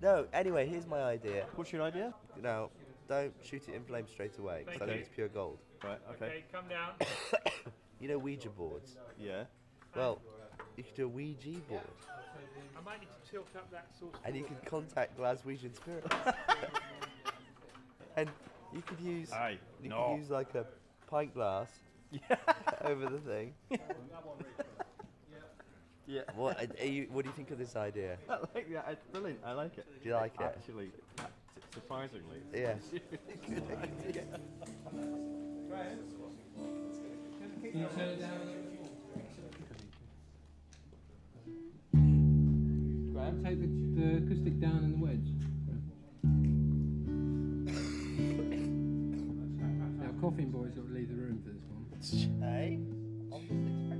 No, anyway, here's my idea. What's your idea? Now, don't shoot it in flames straight away, because I think it's pure gold. Right, okay. Come down. You know Ouija boards? Yeah. Well, you could do a Ouija board, I might need to tilt up that sauce. and you can contact Glaswegian spirits. And you could use could use like a pint glass over the thing. Yeah. What do you think of this idea? I like that. It's brilliant. I like it. Do you like it? Actually, surprisingly. Yeah. Can you turn it down? Graham, take the acoustic down in the wedge. Now, Coffin Boys will leave the room for this one. Hey, I'm just